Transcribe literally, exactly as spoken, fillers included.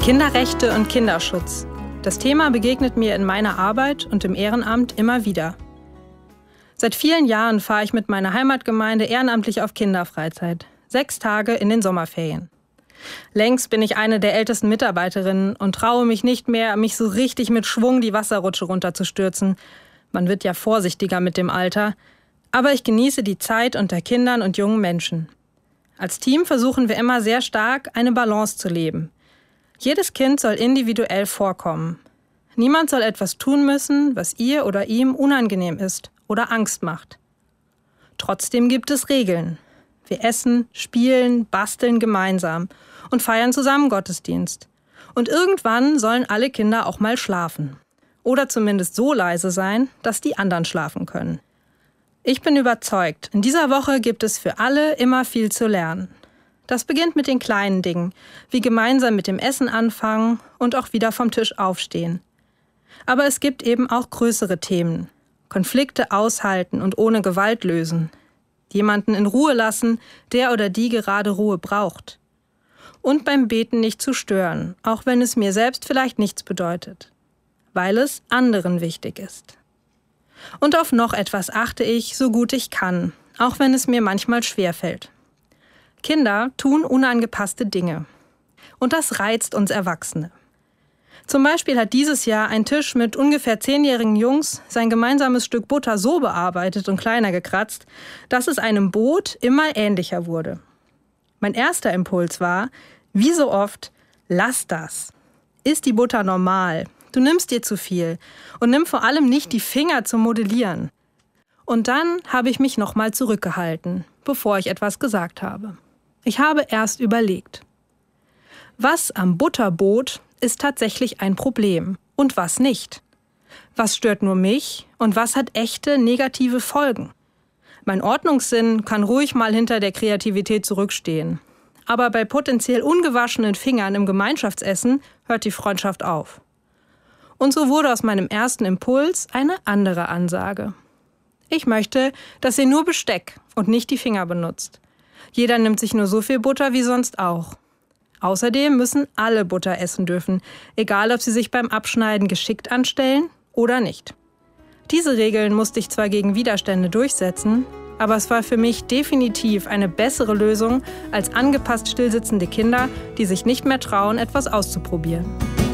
Kinderrechte und Kinderschutz. Das Thema begegnet mir in meiner Arbeit und im Ehrenamt immer wieder. Seit vielen Jahren fahre ich mit meiner Heimatgemeinde ehrenamtlich auf Kinderfreizeit. Sechs Tage in den Sommerferien. Längst bin ich eine der ältesten Mitarbeiterinnen und traue mich nicht mehr, mich so richtig mit Schwung die Wasserrutsche runterzustürzen. Man wird ja vorsichtiger mit dem Alter. Aber ich genieße die Zeit unter Kindern und jungen Menschen. Als Team versuchen wir immer sehr stark, eine Balance zu leben. Jedes Kind soll individuell vorkommen. Niemand soll etwas tun müssen, was ihr oder ihm unangenehm ist oder Angst macht. Trotzdem gibt es Regeln. Wir essen, spielen, basteln gemeinsam und feiern zusammen Gottesdienst. Und irgendwann sollen alle Kinder auch mal schlafen. Oder zumindest so leise sein, dass die anderen schlafen können. Ich bin überzeugt, in dieser Woche gibt es für alle immer viel zu lernen. Das beginnt mit den kleinen Dingen, wie gemeinsam mit dem Essen anfangen und auch wieder vom Tisch aufstehen. Aber es gibt eben auch größere Themen. Konflikte aushalten und ohne Gewalt lösen. Jemanden in Ruhe lassen, der oder die gerade Ruhe braucht. Und beim Beten nicht zu stören, auch wenn es mir selbst vielleicht nichts bedeutet. Weil es anderen wichtig ist. Und auf noch etwas achte ich, so gut ich kann, auch wenn es mir manchmal schwerfällt. Kinder tun unangepasste Dinge. Und das reizt uns Erwachsene. Zum Beispiel hat dieses Jahr ein Tisch mit ungefähr zehnjährigen Jungs sein gemeinsames Stück Butter so bearbeitet und kleiner gekratzt, dass es einem Boot immer ähnlicher wurde. Mein erster Impuls war, wie so oft, lass das. Ist die Butter normal? Du nimmst dir zu viel. Und nimm vor allem nicht die Finger zum Modellieren. Und dann habe ich mich nochmal zurückgehalten, bevor ich etwas gesagt habe. Ich habe erst überlegt. Was am Butterboot ist tatsächlich ein Problem und was nicht? Was stört nur mich und was hat echte negative Folgen? Mein Ordnungssinn kann ruhig mal hinter der Kreativität zurückstehen. Aber bei potenziell ungewaschenen Fingern im Gemeinschaftsessen hört die Freundschaft auf. Und so wurde aus meinem ersten Impuls eine andere Ansage. Ich möchte, dass ihr nur Besteck und nicht die Finger benutzt. Jeder nimmt sich nur so viel Butter wie sonst auch. Außerdem müssen alle Butter essen dürfen, egal ob sie sich beim Abschneiden geschickt anstellen oder nicht. Diese Regeln musste ich zwar gegen Widerstände durchsetzen, aber es war für mich definitiv eine bessere Lösung als angepasst stillsitzende Kinder, die sich nicht mehr trauen, etwas auszuprobieren.